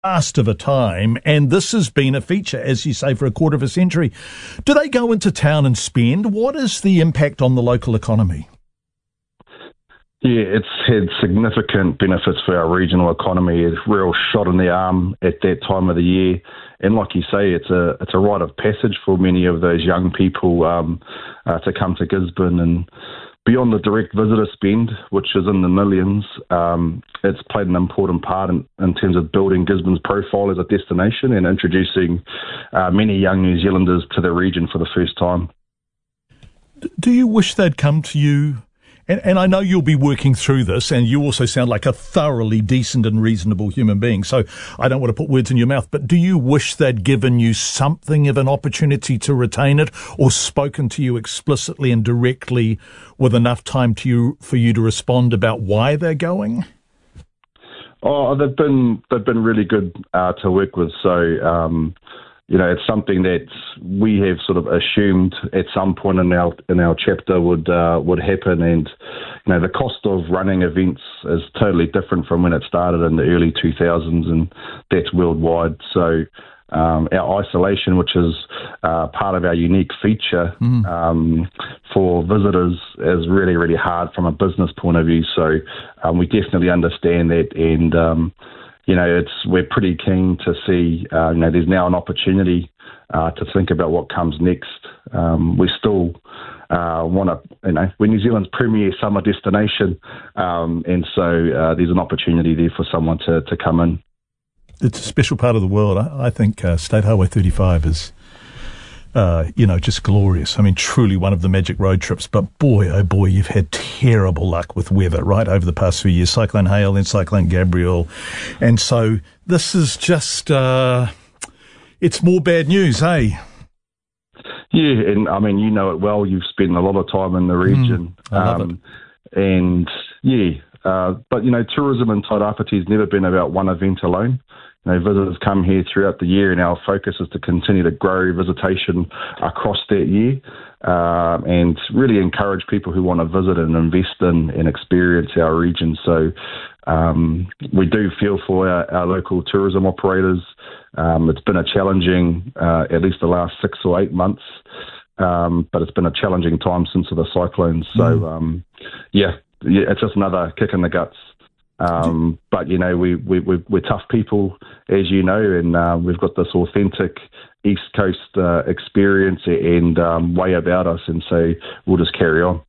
vast of a time, and this has been a feature, as you say, for a quarter of a century. Do they go into town and spend? What is the impact on the local economy? Yeah, it's had significant benefits for our regional economy. It's a real shot in the arm at that time of the year. And like you say, it's a rite of passage for many of those young people to come to Gisborne. And beyond the direct visitor spend, which is in the millions, it's played an important part in terms of building Gisborne's profile as a destination and introducing many young New Zealanders to the region for the first time. Do you wish they'd come to you? And I know you'll be working through this, and you also sound like a thoroughly decent and reasonable human being, so I don't want to put words in your mouth, but do you wish they'd given you something of an opportunity to retain it, or spoken to you explicitly and directly with enough time for you to respond about why they're going? Oh, they've been really good to work with, so it's something that we have sort of assumed at some point in our chapter would happen, and the cost of running events is totally different from when it started in the early 2000s, and that's worldwide. So our isolation, which is part of our unique feature for visitors, is really, really hard from a business point of view. So we definitely understand that, and we're pretty keen to see, there's now an opportunity to think about what comes next. We still want to, we're New Zealand's premier summer destination, and so there's an opportunity there for someone to come in. It's a special part of the world. I think State Highway 35 is, just glorious. I mean, truly one of the magic road trips. But boy, oh boy, you've had terrible luck with weather, right, over the past few years. Cyclone Hale, then Cyclone Gabrielle. And so this is just, it's more bad news, hey? Yeah, and I mean, you know it well. You've spent a lot of time in the region. I love it. And but tourism in Tairāwhiti has never been about one event alone. Visitors come here throughout the year, and our focus is to continue to grow visitation across that year, and really encourage people who want to visit and invest in and experience our region. So we do feel for our local tourism operators. It's been a challenging, at least the last 6 or 8 months, but it's been a challenging time since the cyclones. So, it's just another kick in the guts. But we're tough people, as you know, and we've got this authentic East Coast experience and way about us, and so we'll just carry on.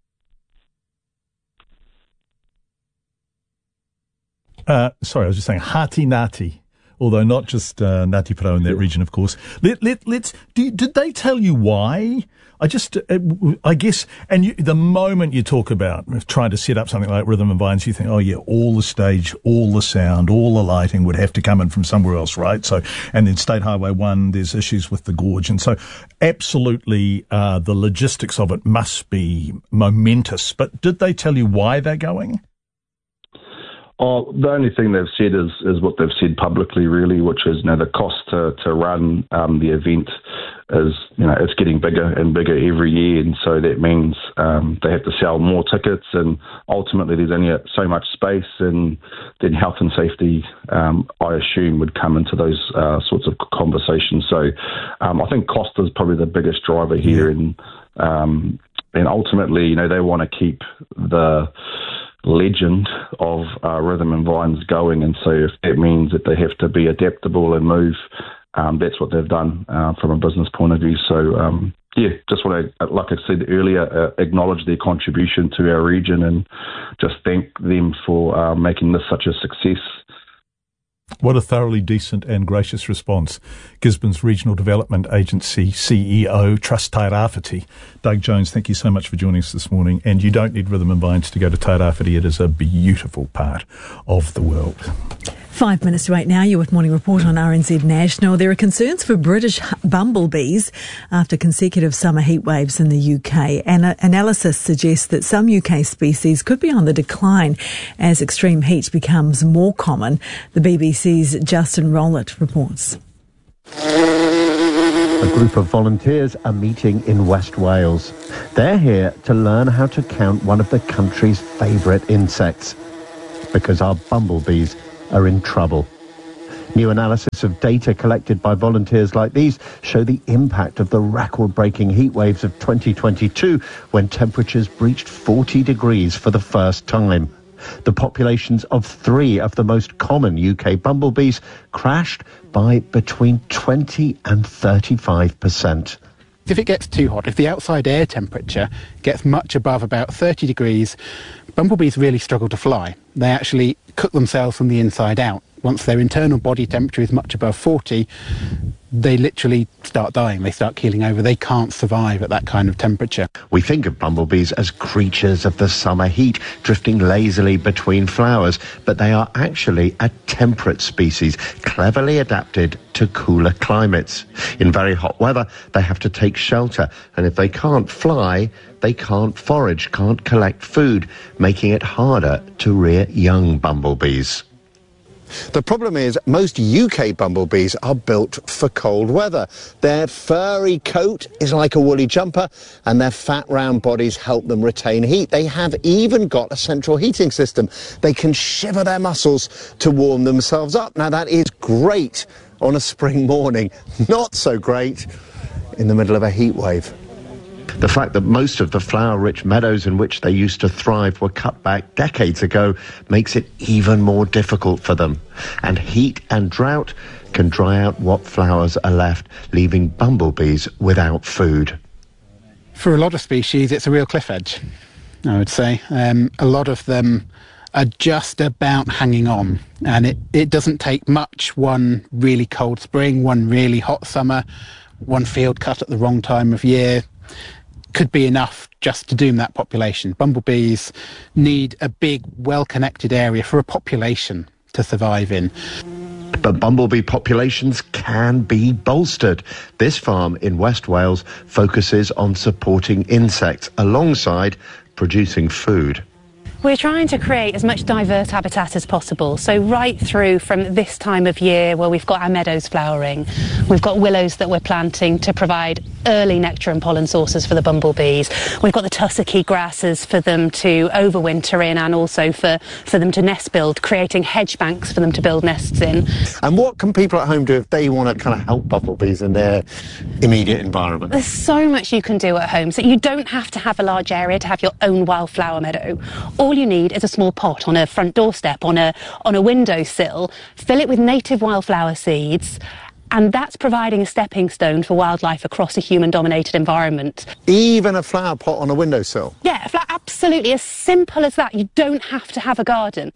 Sorry, I was just saying Hati Ngāti, although not just Ngāti Porou in that region, of course. Did they tell you why? I guess, and the moment you talk about trying to set up something like Rhythm and Vines, you think, oh yeah, all the stage, all the sound, all the lighting would have to come in from somewhere else, right? So, and then State Highway 1, there's issues with the gorge. And so absolutely, the logistics of it must be momentous. But did they tell you why they're going? Oh, the only thing they've said is what they've said publicly, really, which is, the cost to run the event is, it's getting bigger and bigger every year, and so that means they have to sell more tickets, and ultimately there's only so much space, and then health and safety, I assume, would come into those sorts of conversations. So I think cost is probably the biggest driver here, and ultimately, they want to keep the legend of Rhythm and Vines going, and so if that means that they have to be adaptable and move, that's what they've done from a business point of view. So just want to, like I said earlier, acknowledge their contribution to our region and just thank them for making this such a success. What a thoroughly decent and gracious response. Gisborne's Regional Development Agency CEO, Trust Tairāwhiti. Doug Jones, thank you so much for joining us this morning. And you don't need Rhythm and Vines to go to Tairāwhiti. It is a beautiful part of the world. 5 minutes to 8 now. You're with Morning Report on RNZ National. There are concerns for British bumblebees after consecutive summer heat waves in the UK. Analysis suggests that some UK species could be on the decline as extreme heat becomes more common. The BBC's Justin Rowlett reports. A group of volunteers are meeting in West Wales. They're here to learn how to count one of the country's favourite insects, because our bumblebees are in trouble. New analysis of data collected by volunteers like these show the impact of the record-breaking heat waves of 2022 when temperatures breached 40 degrees for the first time. The populations of 3 of the most common UK bumblebees crashed by between 20 and 35%. If it gets too hot, if the outside air temperature gets much above about 30 degrees, bumblebees really struggle to fly. They actually cook themselves from the inside out. Once their internal body temperature is much above 40, they literally start dying. They start keeling over. They can't survive at that kind of temperature. We think of bumblebees as creatures of the summer heat, drifting lazily between flowers, but they are actually a temperate species, cleverly adapted to cooler climates. In very hot weather, they have to take shelter, and if they can't fly, they can't forage, can't collect food, making it harder to rear young bumblebees. The problem is most UK bumblebees are built for cold weather. Their furry coat is like a woolly jumper, and their fat round bodies help them retain heat. They have even got a central heating system. They can shiver their muscles to warm themselves up. Now that is great on a spring morning, not so great in the middle of a heat wave. The fact that most of the flower-rich meadows in which they used to thrive were cut back decades ago makes it even more difficult for them. And heat and drought can dry out what flowers are left, leaving bumblebees without food. For a lot of species, it's a real cliff edge, I would say. A lot of them are just about hanging on, and it doesn't take much. One really cold spring, one really hot summer, one field cut at the wrong time of year could be enough just to doom that population. Bumblebees need a big, well-connected area for a population to survive in. But bumblebee populations can be bolstered. This farm in West Wales focuses on supporting insects alongside producing food. We're trying to create as much diverse habitat as possible. So right through from this time of year where we've got our meadows flowering, we've got willows that we're planting to provide early nectar and pollen sources for the bumblebees. We've got the tussocky grasses for them to overwinter in, and also for them to nest build, creating hedge banks for them to build nests in. And what can people at home do if they want to kind of help bumblebees in their immediate environment? There's so much you can do at home. So you don't have to have a large area to have your own wildflower meadow. All you need is a small pot on a front doorstep, on a windowsill. Fill it with native wildflower seeds, and that's providing a stepping stone for wildlife across a human-dominated environment. Even a flower pot on a windowsill? Yeah, absolutely, as simple as that. You don't have to have a garden.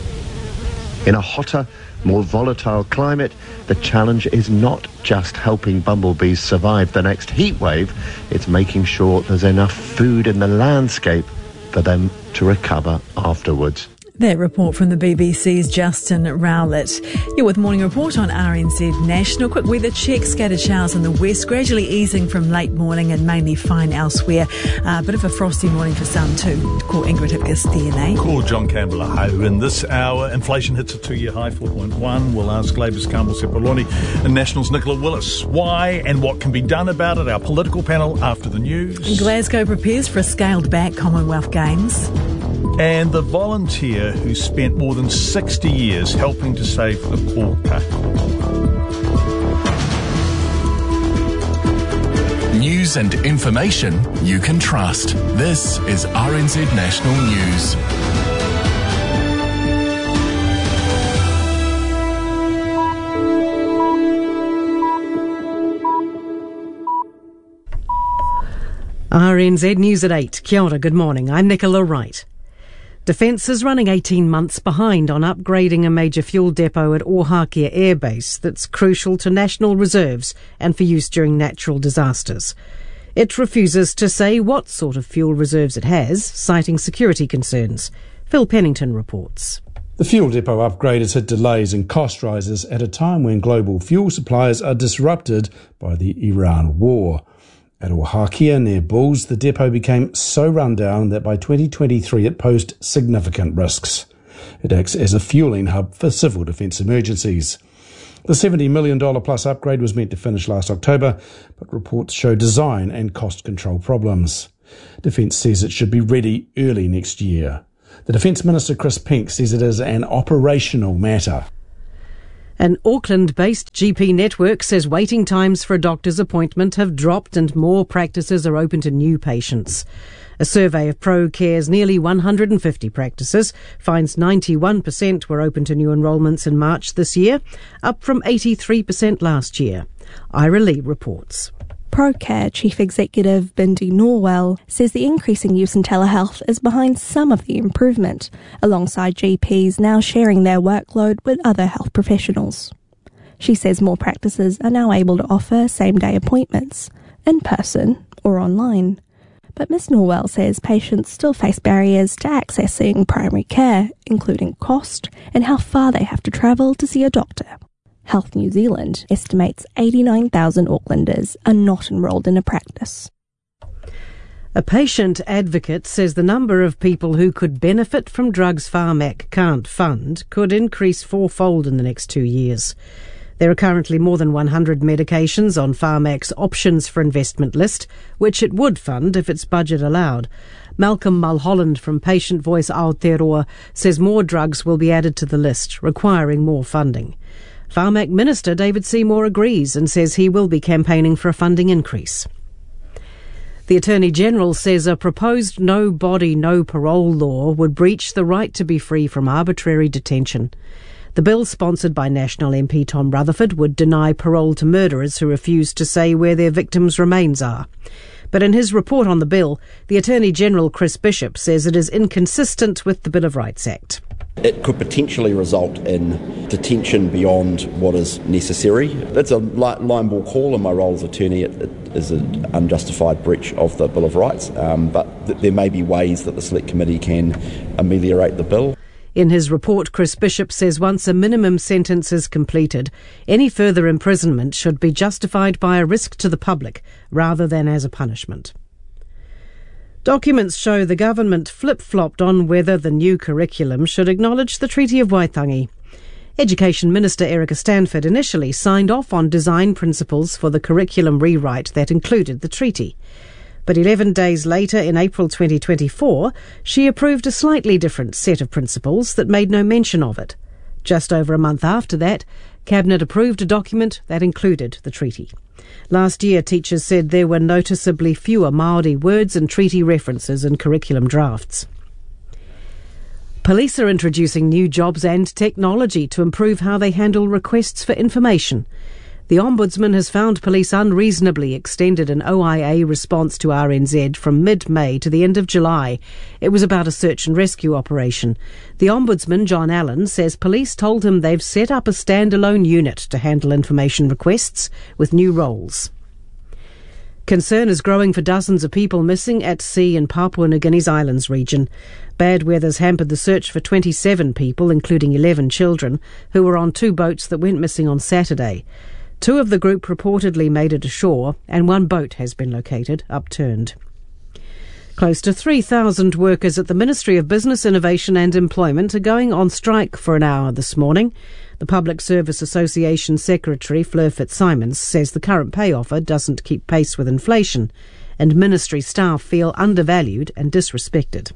In a hotter, more volatile climate, the challenge is not just helping bumblebees survive the next heat wave, it's making sure there's enough food in the landscape for them to recover afterwards. That report from the BBC's Justin Rowlett. You're with Morning Report on RNZ National. Quick weather check. Scattered showers in the west, gradually easing from late morning and mainly fine elsewhere. A bit of a frosty morning for some too. Call Ingrid Hipkiss, Call John Campbell Aho. In this hour, inflation hits a 2-year high, 4.1. We'll ask Labour's Carmel Sepuloni and National's Nicola Willis why and what can be done about it. Our political panel after the news. Glasgow prepares for a scaled-back Commonwealth Games. And the volunteer who spent more than 60 years helping to save the quokka. News and information you can trust. This is RNZ National News. RNZ News at 8. Kia ora, good morning. I'm Nicola Wright. Defence is running 18 months behind on upgrading a major fuel depot at Ohakea Air Base that's crucial to national reserves and for use during natural disasters. It refuses to say what sort of fuel reserves it has, citing security concerns. Phil Pennington reports. The fuel depot upgrade has hit delays and cost rises at a time when global fuel supplies are disrupted by the Iran war. At Ohakea near Bulls, the depot became so run down that by 2023 it posed significant risks. It acts as a fuelling hub for civil defence emergencies. The $70 million plus upgrade was meant to finish last October, but reports show design and cost control problems. Defence says it should be ready early next year. The Defence Minister Chris Pink says it is an operational matter. An Auckland-based GP network says waiting times for a doctor's appointment have dropped and more practices are open to new patients. A survey of ProCare's nearly 150 practices finds 91% were open to new enrolments in March this year, up from 83% last year. Ira Lee reports. ProCare Chief Executive Bindi Norwell says the increasing use in telehealth is behind some of the improvement, alongside GPs now sharing their workload with other health professionals. She says more practices are now able to offer same-day appointments, in person or online. But Ms Norwell says patients still face barriers to accessing primary care, including cost and how far they have to travel to see a doctor. Health New Zealand estimates 89,000 Aucklanders are not enrolled in a practice. A patient advocate says the number of people who could benefit from drugs Pharmac can't fund could increase fourfold in the next 2 years. There are currently more than 100 medications on Pharmac's options for investment list, which it would fund if its budget allowed. Malcolm Mulholland from Patient Voice Aotearoa says more drugs will be added to the list, requiring more funding. Pharmac Minister David Seymour agrees and says he will be campaigning for a funding increase. The Attorney-General says a proposed no-body, no-parole law would breach the right to be free from arbitrary detention. The bill, sponsored by National MP Tom Rutherford, would deny parole to murderers who refuse to say where their victims' remains are. But in his report on the bill, the Attorney-General Chris Bishop says it is inconsistent with the Bill of Rights Act. It could potentially result in detention beyond what is necessary. It's a line ball call in my role as attorney. It is an unjustified breach of the Bill of Rights, but there may be ways that the Select Committee can ameliorate the bill. In his report, Chris Bishop says once a minimum sentence is completed, any further imprisonment should be justified by a risk to the public rather than as a punishment. Documents show the government flip-flopped on whether the new curriculum should acknowledge the Treaty of Waitangi. Education Minister Erica Stanford initially signed off on design principles for the curriculum rewrite that included the treaty. But 11 days later, in April 2024, she approved a slightly different set of principles that made no mention of it. Just over a month after that, Cabinet approved a document that included the treaty. Last year, teachers said there were noticeably fewer Māori words and treaty references in curriculum drafts. Police are introducing new jobs and technology to improve how they handle requests for information. The Ombudsman has found police unreasonably extended an OIA response to RNZ from mid-May to the end of July. It was about a search and rescue operation. The Ombudsman, John Allen, says police told him they've set up a standalone unit to handle information requests with new roles. Concern is growing for dozens of people missing at sea in Papua New Guinea's Islands region. Bad weather's hampered the search for 27 people, including 11 children, who were on 2 boats that went missing on Saturday. 2 of the group reportedly made it ashore, and 1 boat has been located, upturned. Close to 3,000 workers at the Ministry of Business, Innovation and Employment are going on strike for an hour this morning. The Public Service Association Secretary, Fleur Fitzsimons, says the current pay offer doesn't keep pace with inflation, and ministry staff feel undervalued and disrespected.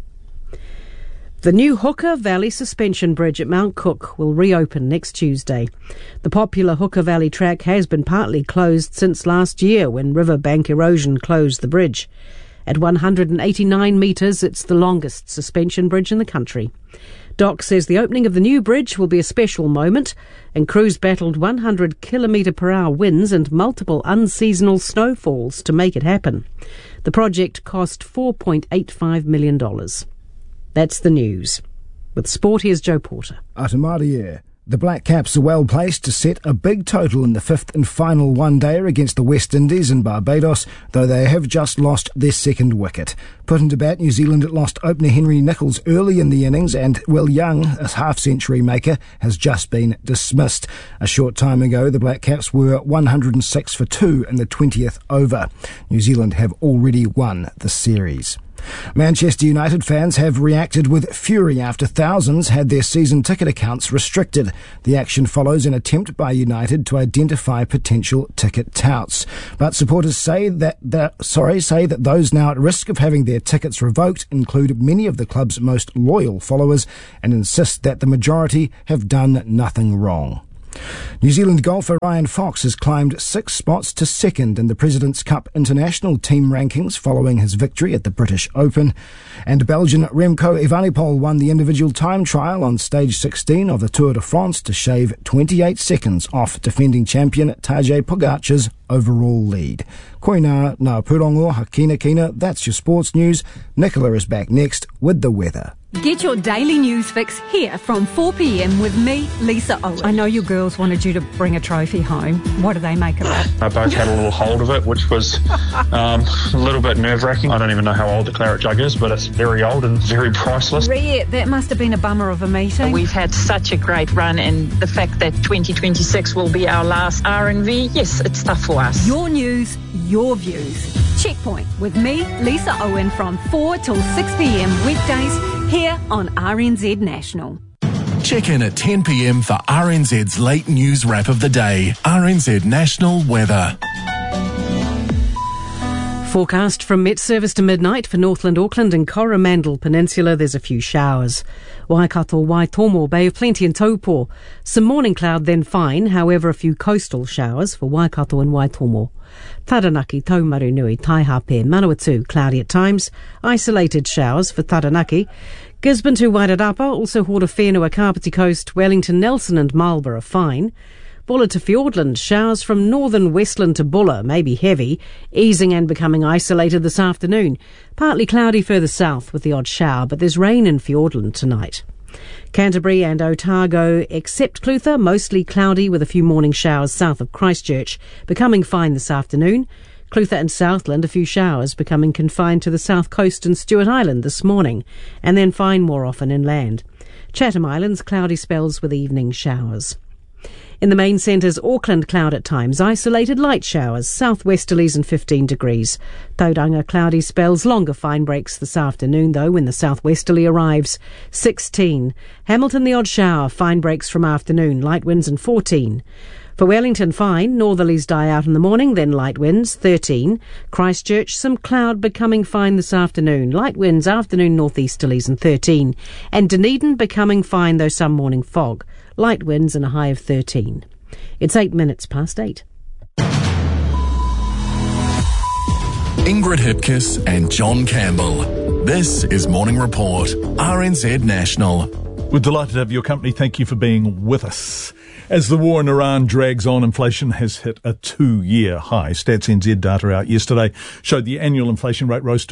The new Hooker Valley Suspension Bridge at Mount Cook will reopen next Tuesday. The popular Hooker Valley track has been partly closed since last year when riverbank erosion closed the bridge. At 189 metres, it's the longest suspension bridge in the country. DOC says the opening of the new bridge will be a special moment, and crews battled 100 km/h winds and multiple unseasonal snowfalls to make it happen. The project cost $4.85 million. That's the news. With sport, here's Joe Porter. Atamaria. The Black Caps are well placed to set a big total in the 5th and final one-dayer against the West Indies in Barbados, though they have just lost their 2nd wicket. Put into bat, New Zealand lost opener Henry Nicholls early in the innings, and Will Young, a half-century maker, has just been dismissed. A short time ago, the Black Caps were 106 for 2 in the 20th over. New Zealand have already won the series. Manchester United fans have reacted with fury after thousands had their season ticket accounts restricted. The action follows an attempt by United to identify potential ticket touts. But supporters say that those now at risk of having their tickets revoked include many of the club's most loyal followers and insist that the majority have done nothing wrong. New Zealand golfer Ryan Fox has climbed 6 spots to second in the President's Cup International team rankings following his victory at the British Open. And Belgian Remco Evenepoel won the individual time trial on stage 16 of the Tour de France to shave 28 seconds off defending champion Tadej Pogacar's overall lead. Koina na purongo hakina kina, that's your sports news. Nicola is back next with the weather. Get your daily news fix here from 4 p.m. with me, Lisa Owen. I know your girls wanted you to bring a trophy home. What do they make of it? I both had a little hold of it, which was a little bit nerve-wracking. I don't even know how old the claret jug is, but it's very old and very priceless. Riet, that must have been a bummer of a meeting. We've had such a great run, and the fact that 2026 will be our last RNV, yes, it's tough for us. Your news, your views. Checkpoint with me, Lisa Owen, from 4 till 6 p.m. weekdays here on RNZ National. Check in at 10 p.m. for RNZ's late news wrap of the day. RNZ National Weather. Forecast from Met Service to midnight for Northland, Auckland and Coromandel Peninsula. There's a few showers. Waikato, Waitomo, Bay of Plenty and Taupo. Some morning cloud, then fine. However, a few coastal showers for Waikato and Waitomo. Taranaki, Taumarunui, Taihape, Manawatu, cloudy at times. Isolated showers for Taranaki. Gisborne to Wairarapa, also Horowhenua, Kapiti Coast, Wellington, Nelson and Marlborough fine. Bulla to Fiordland, showers from northern Westland to Bulla, may be heavy, easing and becoming isolated this afternoon. Partly cloudy further south with the odd shower, but there's rain in Fiordland tonight. Canterbury and Otago, except Clutha, mostly cloudy with a few morning showers south of Christchurch, becoming fine this afternoon. Clutha and Southland, a few showers becoming confined to the south coast and Stewart Island this morning, and then fine more often inland. Chatham Islands, cloudy spells with evening showers. In the main centres, Auckland cloud at times, isolated light showers, southwesterlies and 15 degrees. Tauranga cloudy spells, longer fine breaks this afternoon though when the southwesterly arrives, 16. Hamilton the odd shower, fine breaks from afternoon, light winds and 14. For Wellington fine, northerlies die out in the morning, then light winds, 13. Christchurch, some cloud becoming fine this afternoon, light winds, afternoon northeasterlies and 13. And Dunedin becoming fine though some morning fog. Light winds and a high of 13. It's 8 minutes past 8. Ingrid Hipkiss and John Campbell. This is Morning Report, RNZ National. We're delighted to have your company. Thank you for being with us. As the war in Iran drags on, inflation has hit a 2-year high. Stats NZ data out yesterday showed the annual inflation rate rose to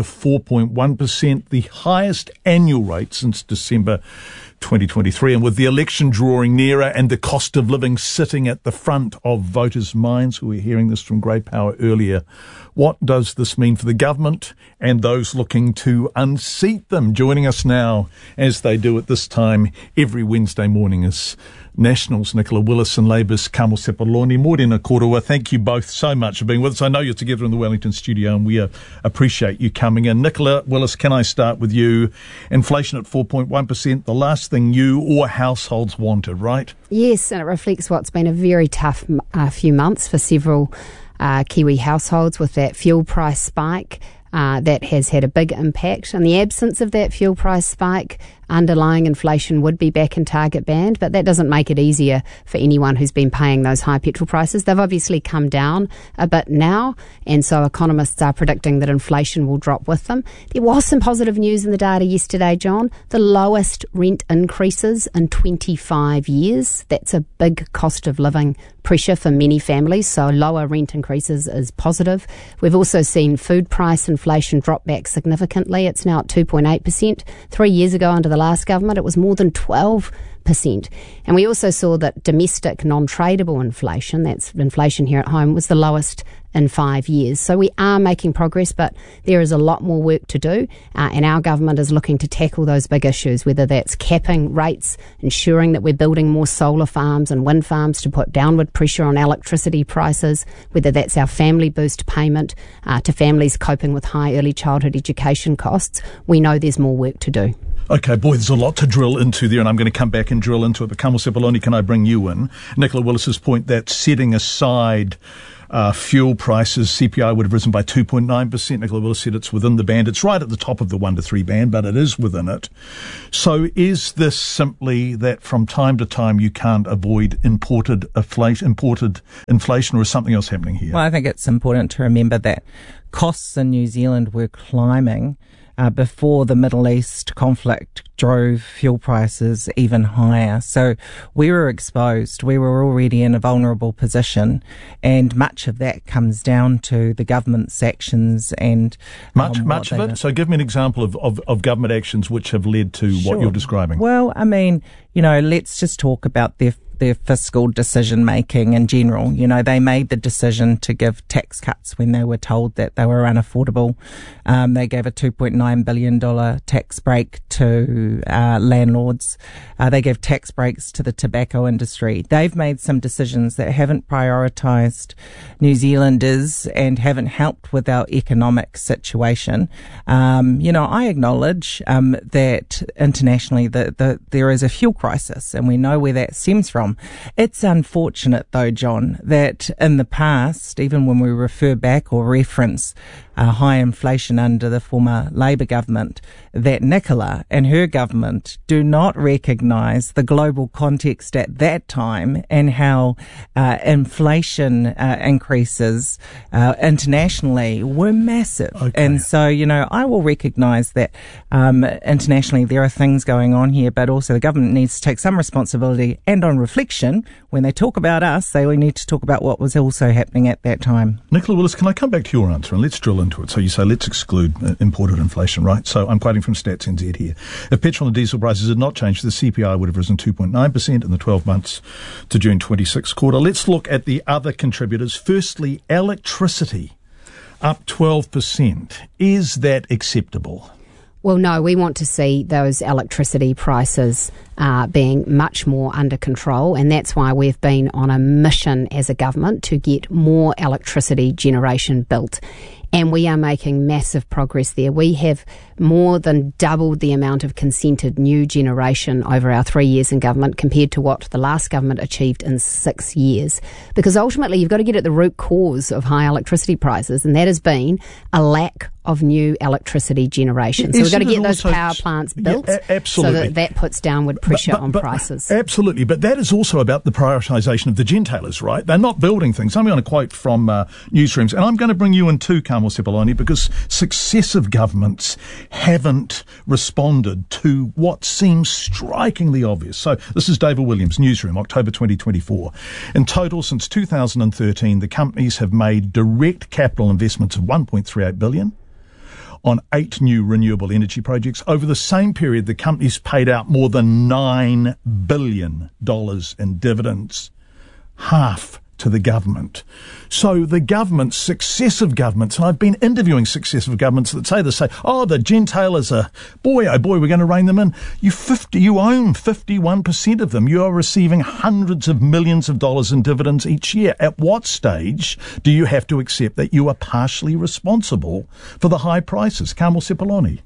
4.1%, the highest annual rate since December 2023. And with the election drawing nearer and the cost of living sitting at the front of voters' minds, we were hearing this from Grey Power earlier, what does this mean for the government and those looking to unseat them? Joining us now, as they do at this time every Wednesday morning, is Nationals Nicola Willis and Labour's Kamo Sepuloni. Morena Korua, thank you both so much for being with us. I know you're together in the Wellington studio and we appreciate you coming in. Nicola Willis, can I start with you? Inflation at 4.1%, the last thing you or households wanted, right? Yes, and it reflects what's been a very tough few months for several Kiwi households with that fuel price spike. That has had a big impact. In the absence of that fuel price spike, underlying inflation would be back in target band, but that doesn't make it easier for anyone who's been paying those high petrol prices. They've obviously come down a bit now, and so economists are predicting that inflation will drop with them. There was some positive news in the data yesterday, John. The lowest rent increases in 25 years. That's a big cost of living pressure for many families, so lower rent increases is positive. We've also seen food price inflation drop back significantly. It's now at 2.8%. 3 years ago, under the last government, it was more than 12%. And we also saw that domestic non-tradable inflation, that's inflation here at home, was the lowest in 5 years. So we are making progress, but there is a lot more work to do, and our government is looking to tackle those big issues, whether that's capping rates, ensuring that we're building more solar farms and wind farms to put downward pressure on electricity prices, whether that's our family boost payment to families coping with high early childhood education costs. We know there's more work to do. Okay, boy, there's a lot to drill into there, and I'm going to come back and drill into it. But Kamo Sepuloni, can I bring you in? Nicola Willis's point that setting aside fuel prices, CPI would have risen by 2.9%. Nicola Willis said it's within the band. It's right at the top of the 1 to 3 band, but it is within it. So is this simply that from time to time you can't avoid imported inflation, or is something else happening here? Well, I think it's important to remember that costs in New Zealand were climbing before the Middle East conflict drove fuel prices even higher. So we were exposed. We were already in a vulnerable position, and much of that comes down to the government's actions and much of it. So give me an example of government actions which have led to what you're describing. Well, I mean, let's just talk about their fiscal decision making in general. They made the decision to give tax cuts when they were told that they were unaffordable. They gave a $2.9 billion tax break to landlords. They gave tax breaks to the tobacco industry. They've made some decisions that haven't prioritised New Zealanders and haven't helped with our economic situation. I acknowledge that internationally there is a fuel crisis, and we know where that stems from. It's unfortunate, though, John, that in the past, even when we refer back or reference high inflation under the former Labour government, that Nicola and her government do not recognise the global context at that time and how inflation increases internationally were massive. Okay. And so, I will recognise that internationally there are things going on here, but also the government needs to take some responsibility, and on reflection, when they talk about us, they need to talk about what was also happening at that time. Nicola Willis, can I come back to your answer and let's drill into it? So you say let's exclude imported inflation, right? So I'm quoting from Stats NZ here. If petrol and diesel prices had not changed, the CPI would have risen 2.9% in the 12 months to June 26 quarter. Let's look at the other contributors. Firstly, electricity up 12%. Is that acceptable? Well, no, we want to see those electricity prices being much more under control, and that's why we've been on a mission as a government to get more electricity generation built. And we are making massive progress there. We have more than doubled the amount of consented new generation over our 3 years in government compared to what the last government achieved in 6 years. Because ultimately you've got to get at the root cause of high electricity prices, and that has been a lack of new electricity generation. So we've got to get those power plants built, absolutely, so that puts downward pressure on prices. Absolutely, but that is also about the prioritisation of the gentailers, right? They're not building things. I'm going to quote from newsrooms, and I'm going to bring you in too, Carmel Sepuloni, because successive governments haven't responded to what seems strikingly obvious. So this is David Williams, Newsroom, October 2024. In total, since 2013, the companies have made direct capital investments of $1.38 billion. On 8 new renewable energy projects. Over the same period, the companies paid out more than $9 billion in dividends, half to the government. So the government, successive governments, and I've been interviewing successive governments that say this, oh, the gentailers are, boy, oh boy, we're going to rein them in. You own 51% of them. You are receiving hundreds of millions of dollars in dividends each year. At what stage do you have to accept that you are partially responsible for the high prices? Carmel Sepuloni.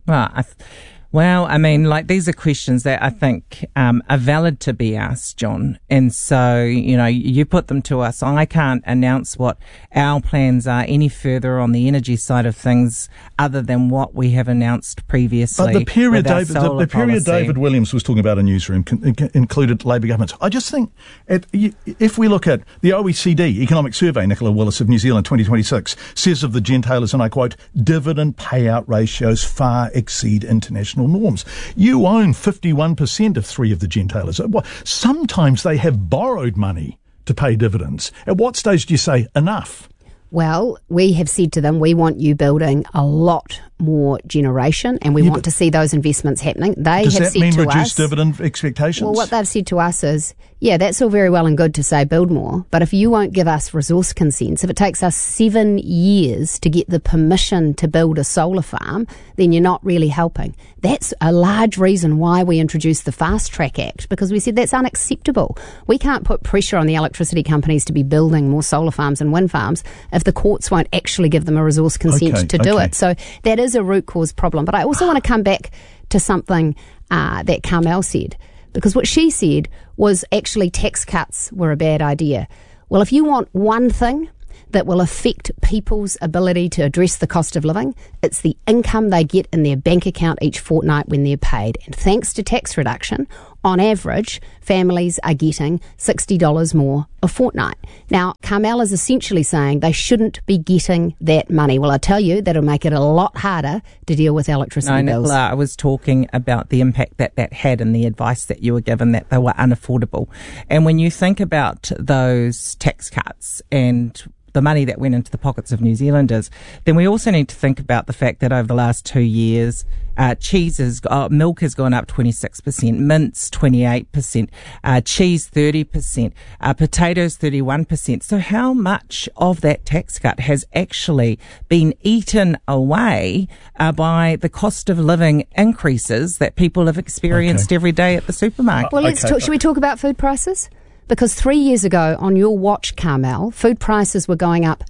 Well, these are questions that I think are valid to be asked, John. And so, you put them to us. I can't announce what our plans are any further on the energy side of things other than what we have announced previously. But the period David Williams was talking about in Newsroom included Labour governments. I just think if we look at the OECD Economic Survey, Nicola Willis of New Zealand 2026, says of the gentailers, and I quote, dividend payout ratios far exceed international norms. You own 51% of 3 of the gentailers. Sometimes they have borrowed money to pay dividends. At what stage do you say enough? Well, we have said to them, we want you building a lot more generation, and we want to see those investments happening. Does that mean reduced dividend expectations? Well, what they've said to us is, yeah, that's all very well and good to say build more, but if you won't give us resource consents, if it takes us 7 years to get the permission to build a solar farm, then you're not really helping. That's a large reason why we introduced the Fast Track Act, because we said that's unacceptable. We can't put pressure on the electricity companies to be building more solar farms and wind farms if the courts won't actually give them a resource consent to do it. So that is a root cause problem. But I also want to come back to something that Carmel said, because what she said was actually tax cuts were a bad idea. Well, if you want one thing that will affect people's ability to address the cost of living. It's the income they get in their bank account each fortnight when they're paid. And thanks to tax reduction, on average, families are getting $60 more a fortnight. Now, Carmel is essentially saying they shouldn't be getting that money. Well, I tell you, that'll make it a lot harder to deal with electricity bills. Nicola, I was talking about the impact that had and the advice that you were given that they were unaffordable. And when you think about those tax cuts and the money that went into the pockets of New Zealanders, then we also need to think about the fact that over the last 2 years, milk has gone up 26%, mince 28%, cheese 30%, potatoes 31%. So how much of that tax cut has actually been eaten away by the cost of living increases that people have experienced every day at the supermarket? Well, should we talk about food prices? Because 3 years ago, on your watch, Carmel, food prices were going up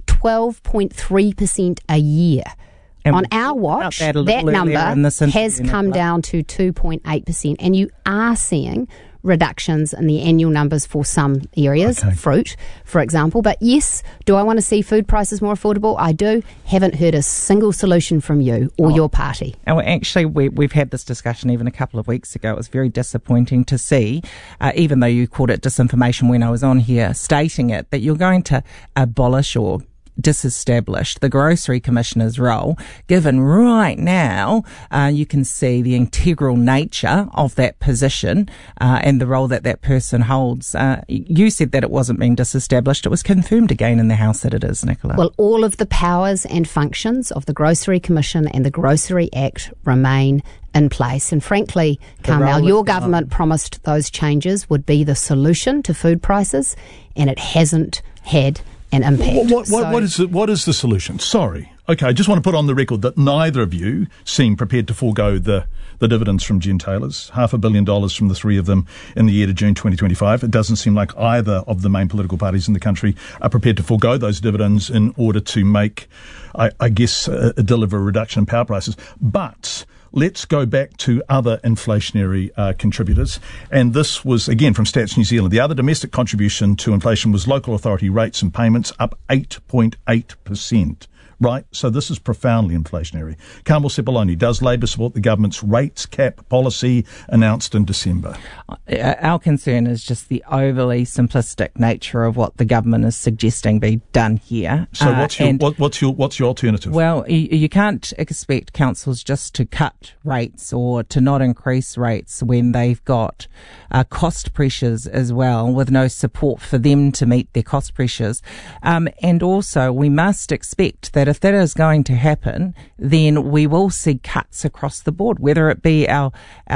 12.3% a year. And on our watch, that number has come down to 2.8%. And you are seeing reductions in the annual numbers for some areas, fruit, for example. But yes, do I want to see food prices more affordable? I do. Haven't heard a single solution from you or your party. And actually, we've had this discussion even a couple of weeks ago. It was very disappointing to see, even though you called it disinformation when I was on here, stating it, that you're going to abolish or disestablished the Grocery Commissioner's role, given right now you can see the integral nature of that position and the role that person holds. You said that it wasn't being disestablished. It was confirmed again in the House that it is, Nicola. Well, all of the powers and functions of the Grocery Commission and the Grocery Act remain in place. And frankly, Carmel, your government promised those changes would be the solution to food prices, and it hasn't had an impact. What is the solution? Sorry. Okay, I just want to put on the record that neither of you seem prepared to forego the dividends from gentailers, $500 million from the three of them in the year to June 2025. It doesn't seem like either of the main political parties in the country are prepared to forego those dividends in order to make, I guess, deliver a reduction in power prices. But let's go back to other inflationary contributors. And this was, again, from Stats New Zealand. The other domestic contribution to inflation was local authority rates and payments, up 8.8%. Right? So this is profoundly inflationary. Carmel Sepuloni, does Labor support the government's rates cap policy announced in December? Our concern is just the overly simplistic nature of what the government is suggesting be done here. So what's your alternative? Well, you can't expect councils just to cut rates or to not increase rates when they've got cost pressures as well, with no support for them to meet their cost pressures. And also, we must expect that if that is going to happen, then we will see cuts across the board, whether it be our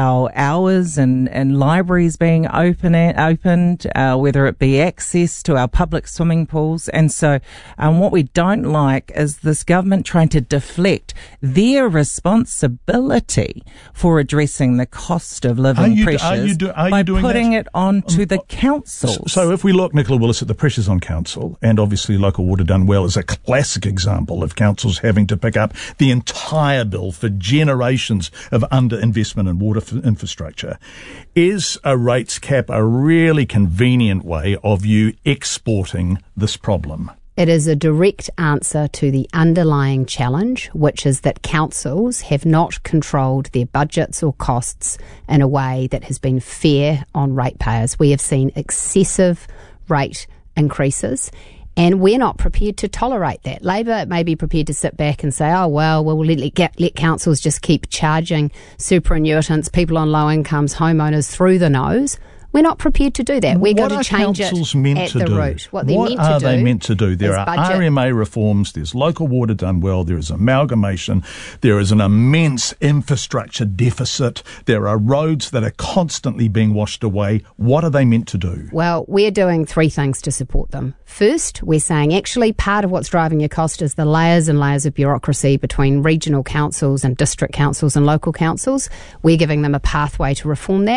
hours and libraries being opened, whether it be access to our public swimming pools. And so what we don't like is this government trying to deflect their responsibility for addressing the cost of living pressures by putting it on to the councils. So if we look, Nicola Willis, at the pressures on council, and obviously Local Water Done Well is a classic example of councils having to pick up the entire bill for generations of underinvestment in water infrastructure. Is a rates cap a really convenient way of you exporting this problem? It is a direct answer to the underlying challenge, which is that councils have not controlled their budgets or costs in a way that has been fair on ratepayers. We have seen excessive rate increases, and we're not prepared to tolerate that. Labor may be prepared to sit back and say, oh, well, we'll let councils just keep charging superannuitants, people on low incomes, homeowners through the nose. We're not prepared to do that. We're going to change it at the root. What are they meant to do? There are RMA reforms, there's Local Water Done Well, there is amalgamation, there is an immense infrastructure deficit, there are roads that are constantly being washed away. What are they meant to do? Well, we're doing three things to support them. First, we're saying actually part of what's driving your cost is the layers and layers of bureaucracy between regional councils and district councils and local councils. We're giving them a pathway to reform that,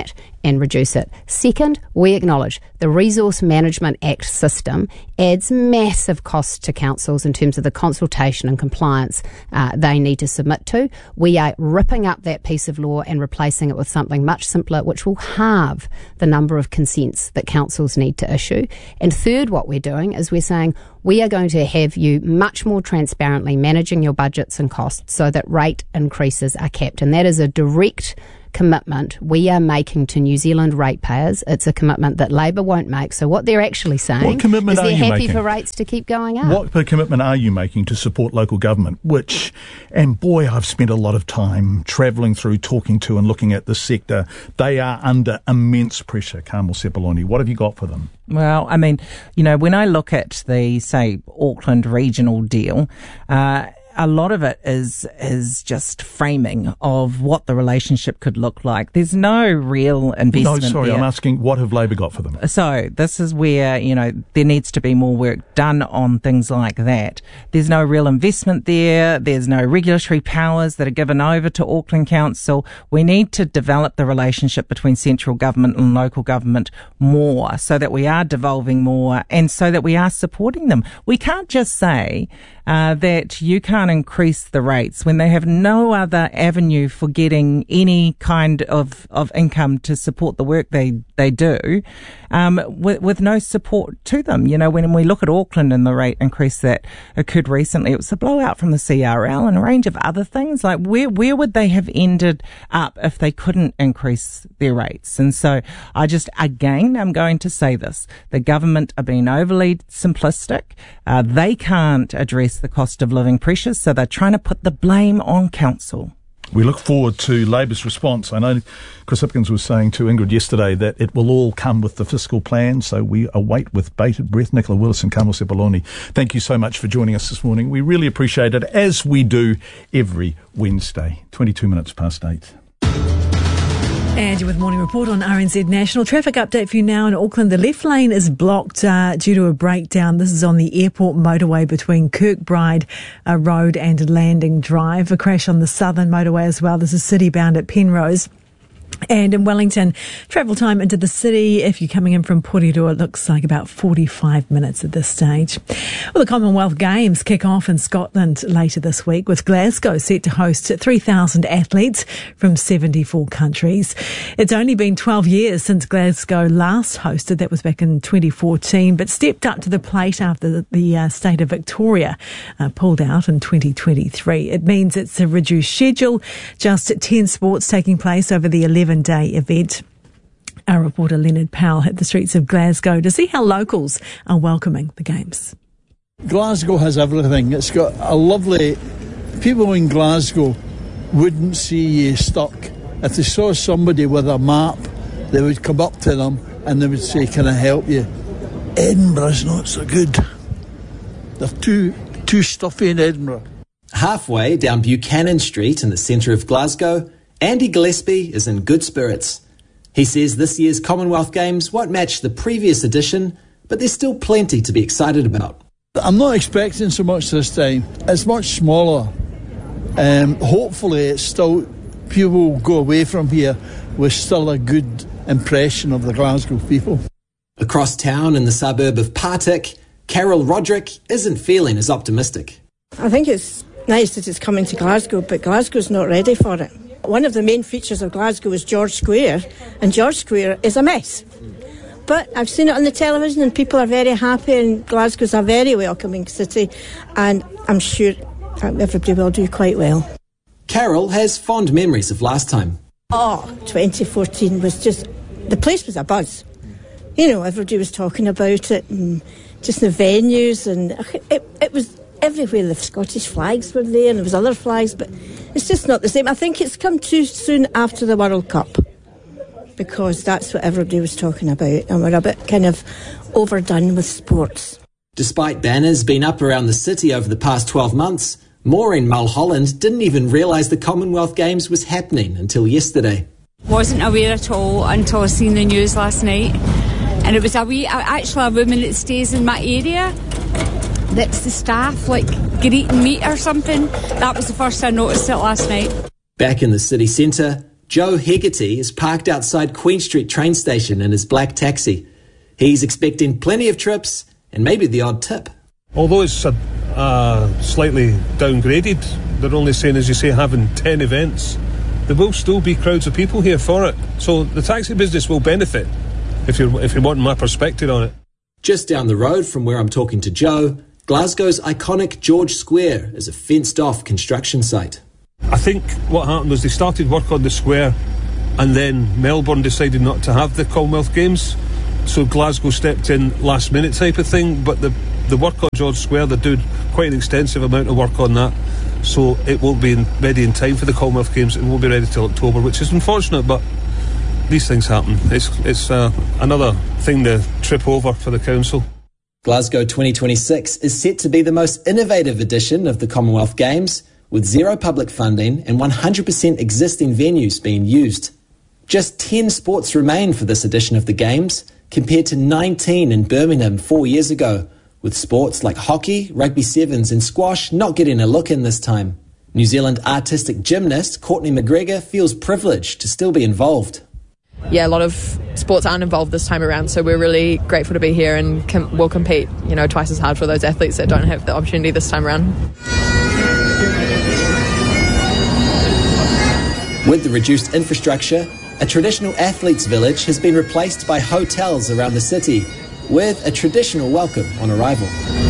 and reduce it. Second, we acknowledge the Resource Management Act system adds massive costs to councils in terms of the consultation and compliance they need to submit to. We are ripping up that piece of law and replacing it with something much simpler, which will halve the number of consents that councils need to issue. And third, what we're doing is we're saying we are going to have you much more transparently managing your budgets and costs so that rate increases are capped. And that is a direct commitment we are making to New Zealand ratepayers. It's a commitment that Labor won't make. So what they're actually saying is they're happy for rates to keep going up. What commitment are you making to support local government? Which, and boy, I've spent a lot of time travelling through, talking to and looking at the sector. They are under immense pressure. Carmel Sepuloni, what have you got for them? Well, I mean, when I look at the, say, Auckland regional deal, a lot of it is just framing of what the relationship could look like. There's no real investment there. No, sorry, I'm asking, what have Labor got for them? So this is where, there needs to be more work done on things like that. There's no real investment there. There's no regulatory powers that are given over to Auckland Council. We need to develop the relationship between central government and local government more so that we are devolving more and so that we are supporting them. We can't just say that you can't increase the rates when they have no other avenue for getting any kind of income to support the work they do, with no support to them. When we look at Auckland and the rate increase that occurred recently, it was a blowout from the CRL and a range of other things. Like where would they have ended up if they couldn't increase their rates? And so I'm going to say this. The government are being overly simplistic. They can't address the cost of living pressures, so they're trying to put the blame on council. We look forward to Labor's response. I know Chris Hipkins was saying to Ingrid yesterday that it will all come with the fiscal plan, so we await with bated breath. Nicola Willis and Carmel Sepuloni, thank you so much for joining us this morning. We really appreciate it, as we do every Wednesday. 22 minutes past 8. And you're with Morning Report on RNZ National. Traffic update for you now in Auckland. The left lane is blocked due to a breakdown. This is on the airport motorway between Kirkbride Road and Landing Drive. A crash on the southern motorway as well. This is city bound at Penrose. And in Wellington, travel time into the city, if you're coming in from Porirua, it looks like about 45 minutes at this stage. Well, the Commonwealth Games kick off in Scotland later this week, with Glasgow set to host 3,000 athletes from 74 countries. It's only been 12 years since Glasgow last hosted. That was back in 2014, but stepped up to the plate after the state of Victoria pulled out in 2023. It means it's a reduced schedule, just 10 sports taking place over the 11-day event. Our reporter Leonard Powell hit the streets of Glasgow to see how locals are welcoming the Games. Glasgow has everything. It's got a lovely... People in Glasgow wouldn't see you stuck. If they saw somebody with a map, they would come up to them and they would say, "Can I help you?" Edinburgh's not so good. They're too stuffy in Edinburgh. Halfway down Buchanan Street in the centre of Glasgow, Andy Gillespie is in good spirits. He says this year's Commonwealth Games won't match the previous edition, but there's still plenty to be excited about. I'm not expecting so much this time. It's much smaller. Hopefully it's still, people will go away from here with still a good impression of the Glasgow people. Across town in the suburb of Partick, Carol Roderick isn't feeling as optimistic. I think it's nice that it's coming to Glasgow, but Glasgow's not ready for it. One of the main features of Glasgow is George Square, and George Square is a mess. But I've seen it on the television and people are very happy, and Glasgow's a very welcoming city, and I'm sure everybody will do quite well. Carol has fond memories of last time. 2014 was just, the place was a buzz. Everybody was talking about it, and just the venues, and it was everywhere. The Scottish flags were there, and there was other flags, but it's just not the same. I think it's come too soon after the World Cup, because that's what everybody was talking about, and we're a bit kind of overdone with sports. Despite banners being up around the city over the past 12 months, Maureen Mulholland didn't even realise the Commonwealth Games was happening until yesterday. Wasn't aware at all until I seen the news last night, and it was actually a woman that stays in my area. That's the staff, greeting meat or something. That was the first I noticed it last night. Back in the city centre, Joe Hegarty is parked outside Queen Street train station in his black taxi. He's expecting plenty of trips and maybe the odd tip. Although it's slightly downgraded, they're only saying, as you say, having 10 events. There will still be crowds of people here for it. So the taxi business will benefit, if you're wanting my perspective on it. Just down the road from where I'm talking to Joe, Glasgow's iconic George Square is a fenced-off construction site. I think what happened was they started work on the square and then Melbourne decided not to have the Commonwealth Games, so Glasgow stepped in last minute type of thing, but the work on George Square, they're doing quite an extensive amount of work on that, so it won't be ready in time for the Commonwealth Games. It won't be ready till October, which is unfortunate, but these things happen. It's another thing to trip over for the council. Glasgow 2026 is set to be the most innovative edition of the Commonwealth Games, with zero public funding and 100% existing venues being used. Just 10 sports remain for this edition of the Games, compared to 19 in Birmingham 4 years ago, with sports like hockey, rugby sevens and squash not getting a look in this time. New Zealand artistic gymnast Courtney McGregor feels privileged to still be involved. Yeah, a lot of sports aren't involved this time around, so we're really grateful to be here and we'll compete, twice as hard for those athletes that don't have the opportunity this time around. With the reduced infrastructure, a traditional athletes' village has been replaced by hotels around the city, with a traditional welcome on arrival.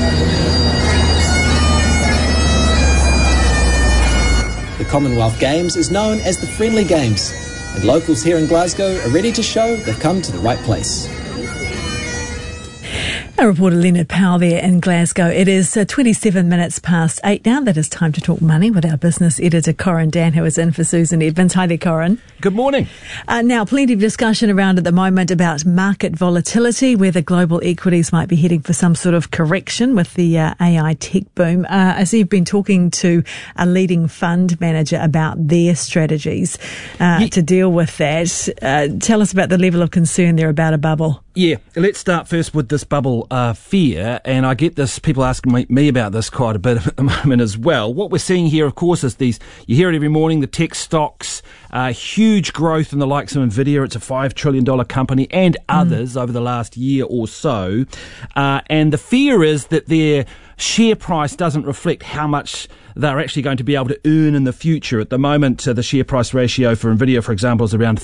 The Commonwealth Games is known as the Friendly Games, and locals here in Glasgow are ready to show they've come to the right place. Our reporter Leonard Powell there in Glasgow. It is 27 minutes past 8 now. That is time to talk money with our business editor, Corin Dan, who is in for Susan Edmonds. Hi there, Corin. Good morning. Now, plenty of discussion around at the moment about market volatility, whether global equities might be heading for some sort of correction with the AI tech boom. I see you've been talking to a leading fund manager about their strategies to deal with that. Tell us about the level of concern there about a bubble. Yeah, let's start first with this bubble fear, and I get this, people asking me about this quite a bit at the moment as well. What we're seeing here, of course, is these, you hear it every morning, the tech stocks, huge growth in the likes of Nvidia. It's a $5 trillion company, and others over the last year or so. And the fear is that their share price doesn't reflect how much they're actually going to be able to earn in the future. At the moment, the share price ratio for Nvidia, for example, is around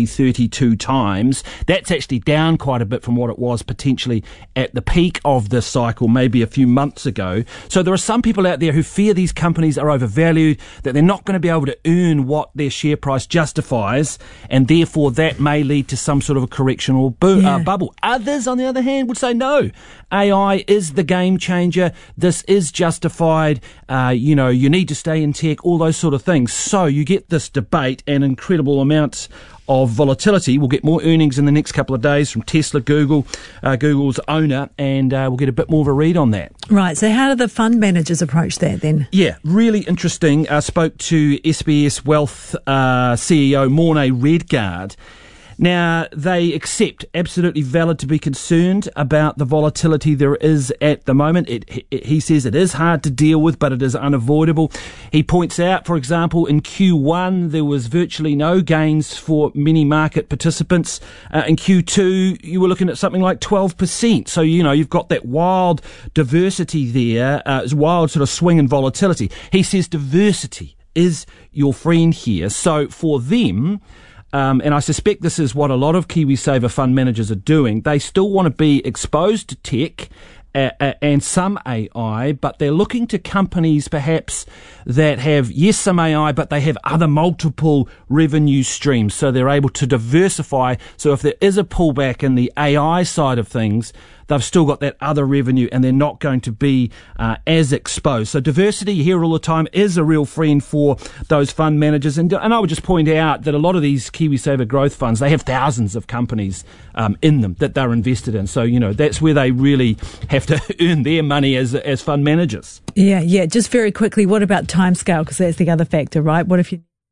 32 times. That's actually down quite a bit from what it was potentially at the peak of this cycle, maybe a few months ago. So there are some people out there who fear these companies are overvalued, that they're not going to be able to earn what their share price justifies, and therefore that may lead to some sort of a correction or bubble. Others, on the other hand, would say no. AI is the game changer. This is justified. You need to stay in tech, all those sort of things. So you get this debate and incredible amounts of volatility. We'll get more earnings in the next couple of days from Tesla, Google's owner, and we'll get a bit more of a read on that. Right, so how do the fund managers approach that then? Yeah, really interesting. I spoke to SBS Wealth CEO Morné Redgard. Now, they accept, absolutely valid to be concerned about the volatility there is at the moment. He says it is hard to deal with, but it is unavoidable. He points out, for example, in Q1, there was virtually no gains for many market participants. In Q2, you were looking at something like 12%. So, you've got that wild diversity there, wild sort of swing in volatility. He says diversity is your friend here. So for them, and I suspect this is what a lot of KiwiSaver fund managers are doing, they still want to be exposed to tech and some AI, but they're looking to companies perhaps that have, yes, some AI, but they have other multiple revenue streams, so they're able to diversify. So if there is a pullback in the AI side of things, they've still got that other revenue and they're not going to be as exposed. So diversity, you hear all the time, is a real friend for those fund managers. And I would just point out that a lot of these KiwiSaver growth funds, they have thousands of companies in them that they're invested in. So, that's where they really have to earn their money as fund managers. Yeah. Just very quickly, what about timescale? Because that's the other factor, right? What if you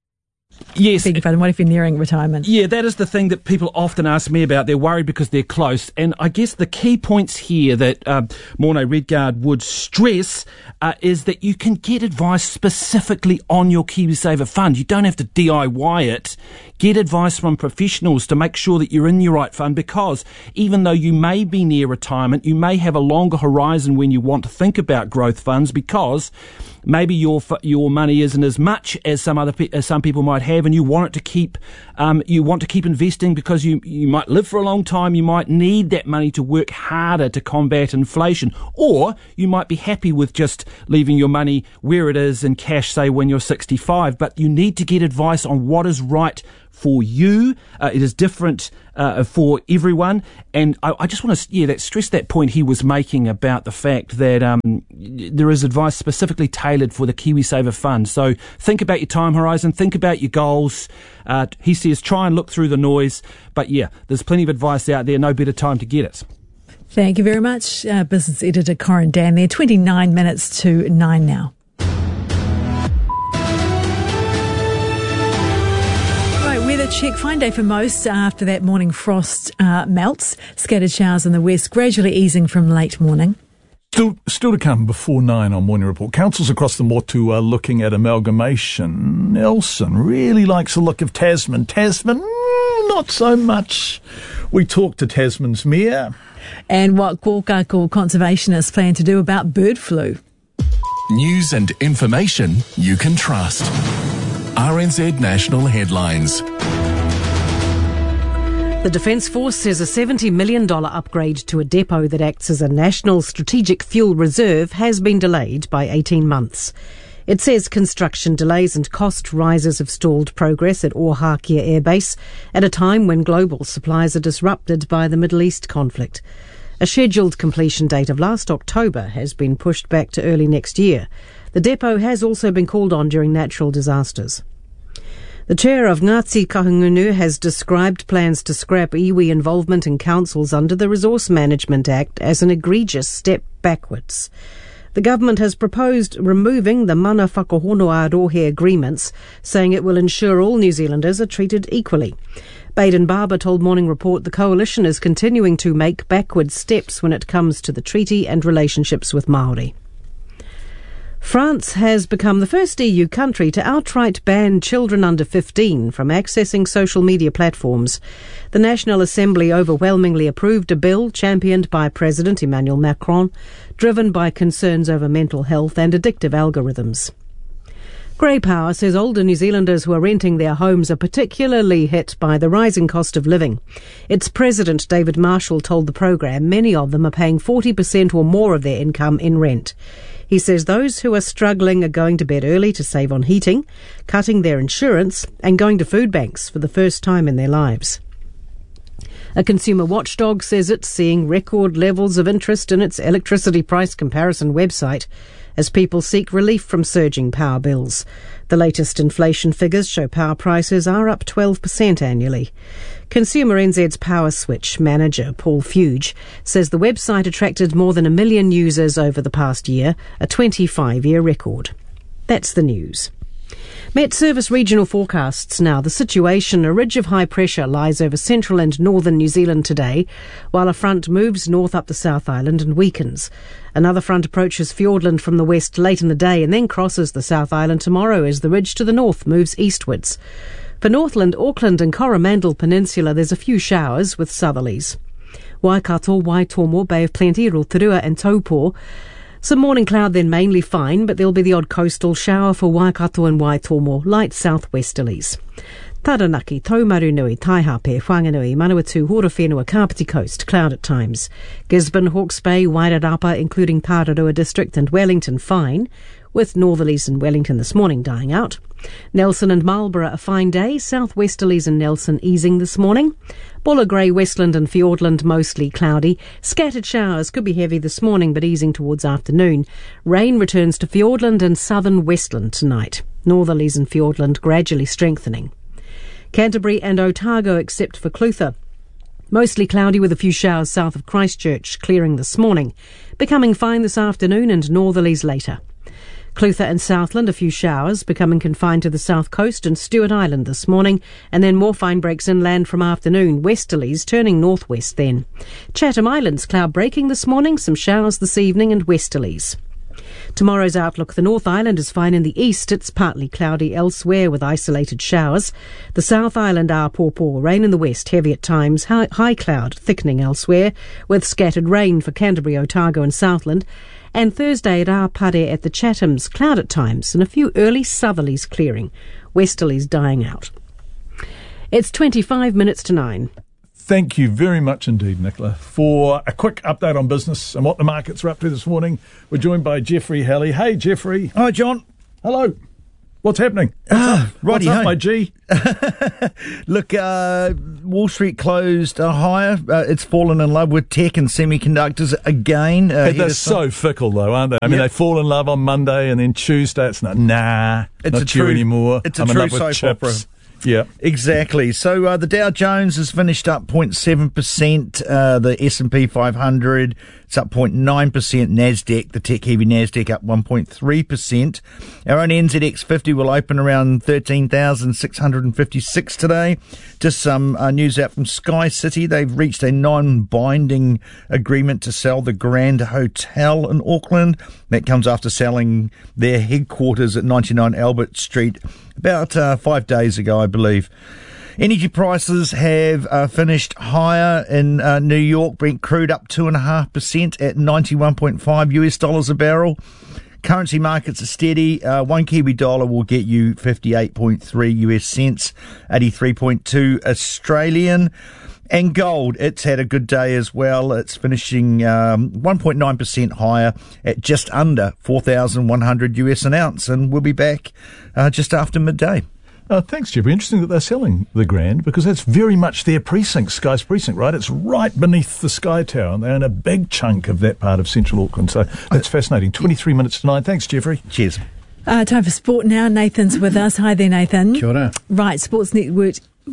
Yes. Beg your pardon, what if you're nearing retirement? Yeah, that is the thing that people often ask me about. They're worried because they're close. And I guess the key points here that Morné Redguard would stress is that you can get advice specifically on your KiwiSaver fund. You don't have to DIY it. Get advice from professionals to make sure that you're in your right fund, because even though you may be near retirement, you may have a longer horizon when you want to think about growth funds, because maybe your money isn't as much as some people might have, and you want it to keep investing because you might live for a long time. You might need that money to work harder to combat inflation, or you might be happy with just leaving your money where it is in cash, say when you're 65. But you need to get advice on what is right for you. It is different for everyone, and I just want to stress that point he was making about the fact that there is advice specifically tailored for the KiwiSaver fund. So think about your time horizon, think about your goals. He says try and look through the noise, but yeah, there's plenty of advice out there. No better time to get it. Thank you very much, business editor Corin Dan there. 29 minutes to 9 now. Weather check, fine day for most after that morning frost melts. Scattered showers in the west, gradually easing from late morning. Still to come before 9 on Morning Report. Councils across the Motu are looking at amalgamation. Nelson really likes the look of Tasman. Tasman, not so much. We talked to Tasman's mayor. And what Kōkako conservationists plan to do about bird flu. News and information you can trust. RNZ National Headlines. The Defence Force says a $70 million upgrade to a depot that acts as a national strategic fuel reserve has been delayed by 18 months. It says construction delays and cost rises have stalled progress at Ohakia Air Base at a time when global supplies are disrupted by the Middle East conflict. A scheduled completion date of last October has been pushed back to early next year. The depot has also been called on during natural disasters. The chair of Ngāti Kahungunu has described plans to scrap iwi involvement in councils under the Resource Management Act as an egregious step backwards. The government has proposed removing the Mana Whakahonoa-Rohe agreements, saying it will ensure all New Zealanders are treated equally. Baden Barber told Morning Report the coalition is continuing to make backward steps when it comes to the treaty and relationships with Māori. France has become the first EU country to outright ban children under 15 from accessing social media platforms. The National Assembly overwhelmingly approved a bill championed by President Emmanuel Macron, driven by concerns over mental health and addictive algorithms. Grey Power says older New Zealanders who are renting their homes are particularly hit by the rising cost of living. Its president, David Marshall, told the programme many of them are paying 40% or more of their income in rent. He says those who are struggling are going to bed early to save on heating, cutting their insurance and going to food banks for the first time in their lives. A consumer watchdog says it's seeing record levels of interest in its electricity price comparison website as people seek relief from surging power bills. The latest inflation figures show power prices are up 12% annually. Consumer NZ's Power Switch manager, Paul Fuge, says the website attracted more than 1 million users over the past year, a 25-year record. That's the news. Met Service regional forecasts now. The situation, a ridge of high pressure lies over central and northern New Zealand today, while a front moves north up the South Island and weakens. Another front approaches Fiordland from the west late in the day and then crosses the South Island tomorrow as the ridge to the north moves eastwards. For Northland, Auckland and Coromandel Peninsula, there's a few showers with southerlies. Waikato, Waitomo, Bay of Plenty, Rotorua and Taupo. Some morning cloud, then mainly fine, but there'll be the odd coastal shower for Waikato and Waitomo, light southwesterlies. Taranaki, Taumarunui, Taihape, Whanganui, Manawatu, Horowhenua, Kapiti Coast, cloud at times. Gisborne, Hawke's Bay, Wairarapa, including Tararua District and Wellington, fine, with northerlies in Wellington this morning dying out. Nelson and Marlborough a fine day, southwesterlies in Nelson easing this morning. Buller Grey, Westland and Fiordland mostly cloudy. Scattered showers could be heavy this morning but easing towards afternoon. Rain returns to Fiordland and southern Westland tonight. Northerlies in Fiordland gradually strengthening. Canterbury and Otago except for Clutha. Mostly cloudy with a few showers south of Christchurch, clearing this morning. Becoming fine this afternoon and northerlies later. Clutha and Southland, a few showers, becoming confined to the south coast and Stewart Island this morning, and then more fine breaks inland from afternoon, westerlies turning northwest then. Chatham Islands, cloud breaking this morning, some showers this evening and westerlies. Tomorrow's outlook: the North Island is fine in the east. It's partly cloudy elsewhere with isolated showers. The South Island Pawpaw, rain in the west, heavy at times, high cloud thickening elsewhere with scattered rain for Canterbury, Otago and Southland. And Thursday at Apare at the Chathams, cloud at times and a few early southerlies clearing, westerlies dying out. It's 25 minutes to 9. Thank you very much indeed, Nicola. For a quick update on business and what the markets are up to this morning, we're joined by Jeffrey Halley. Hey, Jeffrey. Hi, John. Hello. What's happening? What's up, my G? Look, Wall Street closed higher. It's fallen in love with tech and semiconductors again. They're so fickle, though, aren't they? I mean, they fall in love on Monday, and then Tuesday it's not you anymore. It's a true soap opera. Yeah, exactly. So the Dow Jones has finished up 0.7%. The S&P 500, it's up 0.9%. Nasdaq, the tech-heavy Nasdaq, up 1.3%. Our own NZX 50 will open around 13,656 today. Just some news out from Sky City. They've reached a non-binding agreement to sell the Grand Hotel in Auckland. That comes after selling their headquarters at 99 Albert Street about 5 days ago, I believe. Energy prices have finished higher in New York. Brent crude up 2.5% at $91.5 a barrel. Currency markets are steady. One Kiwi dollar will get you 58.3 US cents, 83.2 Australian. And gold, it's had a good day as well. It's finishing 1.9% higher at just under 4,100 US an ounce. And we'll be back just after midday. Thanks, Jeffrey. Interesting that they're selling the Grand, because that's very much their precinct, Sky's precinct, right? It's right beneath the Sky Tower, and they own a big chunk of that part of central Auckland. So that's fascinating. 23 minutes to 9. Thanks, Jeffrey. Cheers. Time for sport now. Nathan's with us. Hi there, Nathan. Kia ora. Right, Sports Network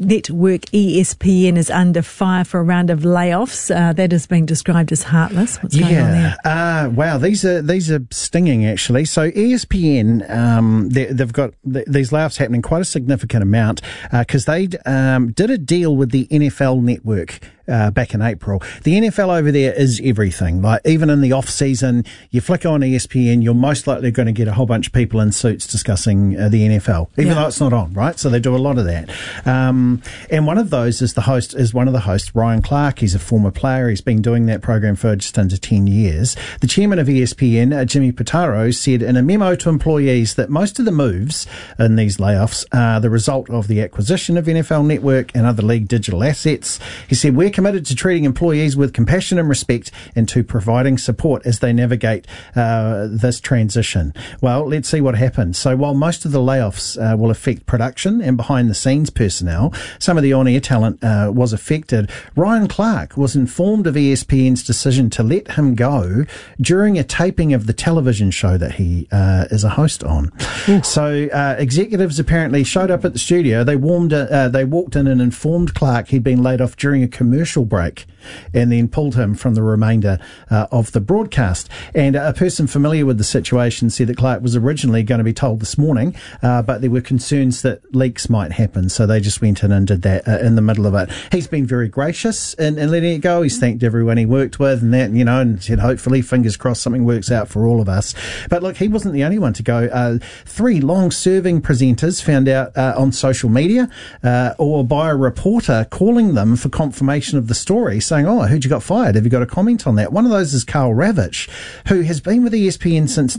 ESPN is under fire for a round of layoffs. That has been described as heartless. What's going on there? Wow, these are stinging actually. So ESPN, they've got these layoffs happening quite a significant amount because they did a deal with the NFL Network. Back in April. The NFL over there is everything. Like, even in the off season, you flick on ESPN, you're most likely going to get a whole bunch of people in suits discussing the NFL, even though it's not on, right? So they do a lot of that. And one of those is one of the hosts, Ryan Clark. He's a former player. He's been doing that program for just under 10 years. The chairman of ESPN, Jimmy Pitaro, said in a memo to employees that most of the moves in these layoffs are the result of the acquisition of NFL Network and other league digital assets. He said, "We're committed to treating employees with compassion and respect and to providing support as they navigate this transition." Well, let's see what happens. So while most of the layoffs will affect production and behind-the-scenes personnel, some of the on-air talent was affected. Ryan Clark was informed of ESPN's decision to let him go during a taping of the television show that he is a host on. So executives apparently showed up at the studio. They walked in and informed Clark he'd been laid off during a commercial break, and then pulled him from the remainder of the broadcast. And a person familiar with the situation said that Clark was originally going to be told this morning, but there were concerns that leaks might happen, so they just went in and did that in the middle of it. He's been very gracious in letting it go. He's thanked everyone he worked with and that, and said hopefully, fingers crossed, something works out for all of us. But look, he wasn't the only one to go. 3 long-serving presenters found out on social media or by a reporter calling them for confirmation of the story, saying, "Oh, I heard you got fired. Have you got a comment on that?" One of those is Carl Ravitch, who has been with ESPN since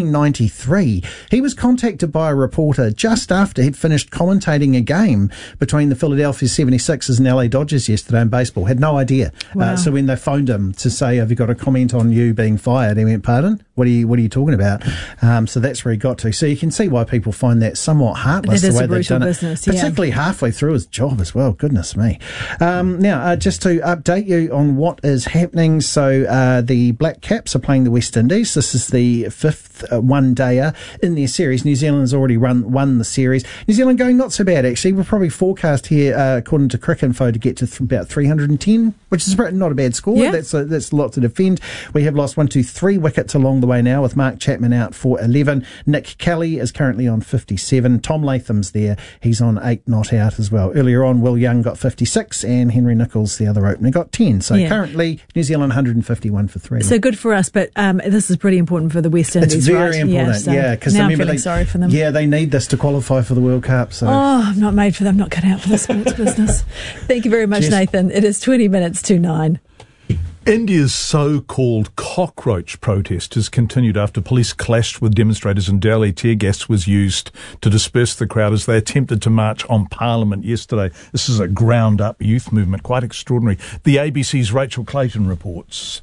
1993. He was contacted by a reporter just after he'd finished commentating a game between the Philadelphia 76ers and LA Dodgers yesterday in baseball. Had no idea. Wow. So when they phoned him to say, "Have you got a comment on you being fired?" he went, "Pardon? What are you talking about?" So that's where he got to. So you can see why people find that somewhat heartless, the way they've done business, it, particularly halfway through his job as well. Goodness me. Now, just to update you on what is happening. So the Black Caps are playing the West Indies. This is the 5th 10th one-dayer in their series. New Zealand's already won the series. New Zealand going not so bad, actually. We're probably forecast here, according to Cricinfo, to get to about 310, which is not a bad score. Yeah. That's a lot to defend. We have lost 3 wickets along the way now, with Mark Chapman out for 11. Nick Kelly is currently on 57. Tom Latham's there. He's on 8 not out as well. Earlier on, Will Young got 56 and Henry Nichols, the other opener, got 10. So currently, New Zealand 151 for 3. So good for us, but this is pretty important for the West Indies, It's very important, because now I'm feeling sorry for them. Yeah, they need this to qualify for the World Cup. So. I'm not made for them, not cut out for the sports business. Thank you very much, Nathan. It is 20 minutes to 9. India's so-called cockroach protest has continued after police clashed with demonstrators in Delhi. Tear gas was used to disperse the crowd as they attempted to march on Parliament yesterday. This is a ground-up youth movement, quite extraordinary. The ABC's Rachel Clayton reports.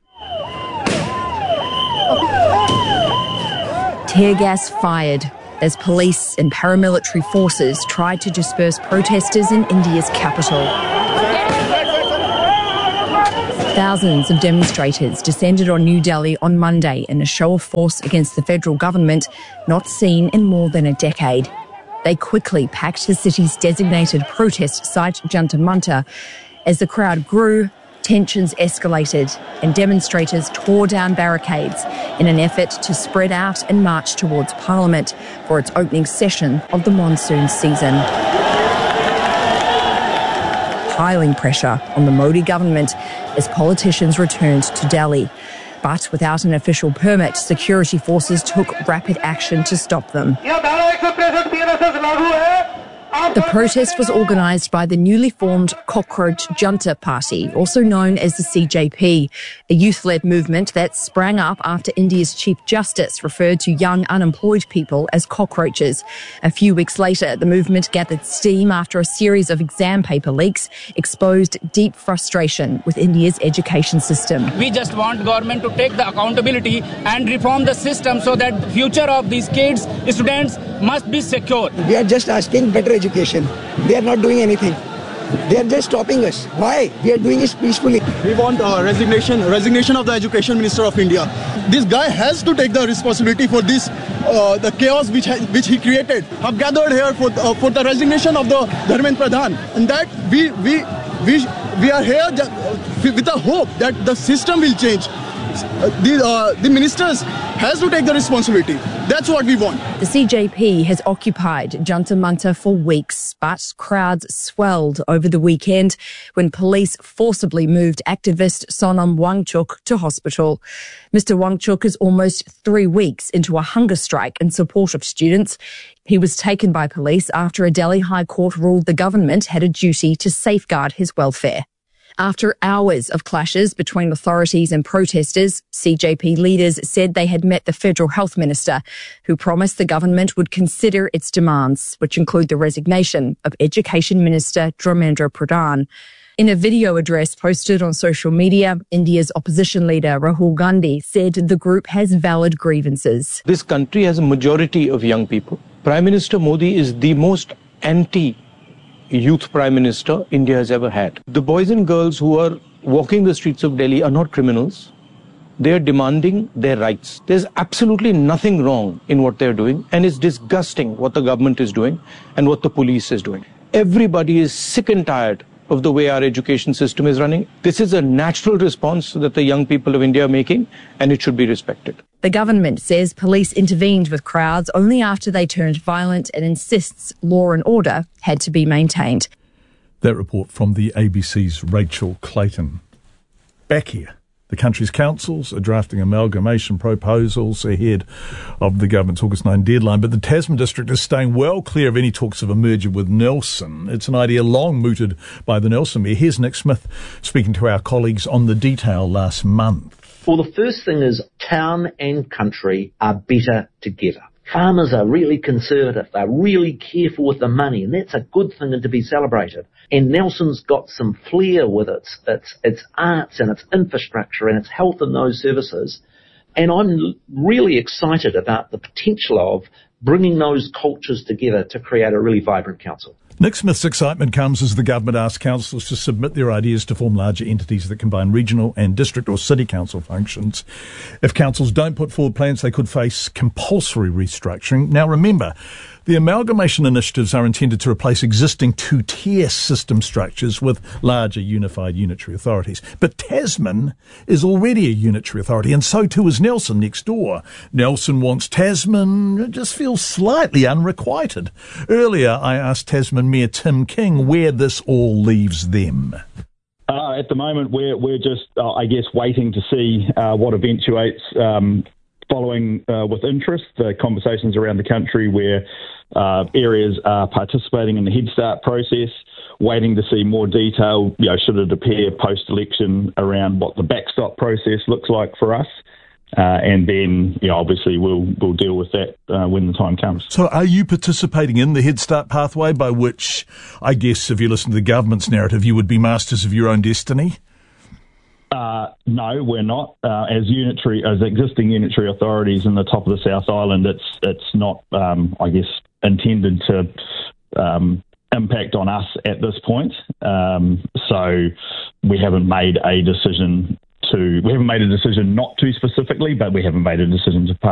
Tear gas fired as police and paramilitary forces tried to disperse protesters in India's capital. Thousands of demonstrators descended on New Delhi on Monday in a show of force against the federal government not seen in more than a decade. They quickly packed the city's designated protest site, Jantar Mantar. As the crowd grew, tensions escalated and demonstrators tore down barricades in an effort to spread out and march towards Parliament for its opening session of the monsoon season. Piling pressure on the Modi government as politicians returned to Delhi. But without an official permit, security forces took rapid action to stop them. The protest was organised by the newly formed Cockroach Junta Party, also known as the CJP, a youth-led movement that sprang up after India's Chief Justice referred to young unemployed people as cockroaches. A few weeks later, the movement gathered steam after a series of exam paper leaks exposed deep frustration with India's education system. We just want government to take the accountability and reform the system so that the future of these kids, students, must be secure. We are just asking better education. They are not doing anything. They are just stopping us. Why? We are doing it peacefully. We want resignation of the Education Minister of India. This guy has to take the responsibility for this, the chaos which he created. I've gathered here for the resignation of the Dharmendra Pradhan, and that we are here with the hope that the system will change. The ministers has to take the responsibility. That's what we want. The CJP has occupied Jantar Mantar for weeks, but crowds swelled over the weekend when police forcibly moved activist Sonam Wangchuk to hospital. Mr. Wangchuk is almost 3 weeks into a hunger strike in support of students. He was taken by police after a Delhi High Court ruled the government had a duty to safeguard his welfare. After hours of clashes between authorities and protesters, CJP leaders said they had met the Federal Health Minister, who promised the government would consider its demands, which include the resignation of Education Minister Dharmendra Pradhan. In a video address posted on social media, India's opposition leader Rahul Gandhi said the group has valid grievances. This country has a majority of young people. Prime Minister Modi is the most anti-youth Prime Minister India has ever had. The boys and girls who are walking the streets of Delhi are not criminals. They are demanding their rights. There's absolutely nothing wrong in what they're doing, and it's disgusting what the government is doing and what the police is doing. Everybody is sick and tired of the way our education system is running. This is a natural response that the young people of India are making, and it should be respected. The government says police intervened with crowds only after they turned violent and insists law and order had to be maintained. That report from the ABC's Rachel Clayton. Back here. The country's councils are drafting amalgamation proposals ahead of the government's August 9 deadline, but the Tasman district is staying well clear of any talks of a merger with Nelson. It's an idea long mooted by the Nelson mayor. Here's Nick Smith speaking to our colleagues on the detail last month. Well, the first thing is town and country are better together. Farmers are really conservative. They're really careful with the money, and that's a good thing and to be celebrated. And Nelson's got some flair with its arts and its infrastructure and its health and those services. And I'm really excited about the potential of bringing those cultures together to create a really vibrant council. Nick Smith's excitement comes as the government asks councils to submit their ideas to form larger entities that combine regional and district or city council functions. If councils don't put forward plans, they could face compulsory restructuring. Now remember, the amalgamation initiatives are intended to replace existing two-tier system structures with larger unified unitary authorities. But Tasman is already a unitary authority, and so too is Nelson next door. Nelson wants Tasman, it just feels slightly unrequited. Earlier, I asked Tasman Mayor Tim King where this all leaves them. At the moment, we're just, I guess, waiting to see what eventuates. Following with interest the conversations around the country where areas are participating in the Head Start process, waiting to see more detail, should it appear post-election around what the backstop process looks like for us. And then, obviously we'll deal with that when the time comes. So are you participating in the Head Start pathway by which, I guess, if you listen to the government's narrative, you would be masters of your own destiny? No, we're not. As existing unitary authorities in the top of the South Island, it's not, intended to impact on us at this point. So we haven't made a decision not to specifically, but we haven't made a decision to